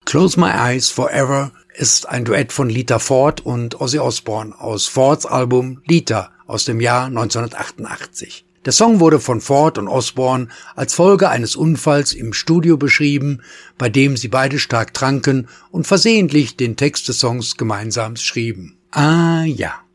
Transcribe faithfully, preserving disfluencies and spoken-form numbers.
Close My Eyes Forever ist ein Duett von Lita Ford und Ozzy Osbourne aus Fords Album Lita aus dem Jahr neunzehnhundertachtundachtzig. Der Song wurde von Ford und Osbourne als Folge eines Unfalls im Studio beschrieben, bei dem sie beide stark tranken und versehentlich den Text des Songs gemeinsam schrieben. Ah ja.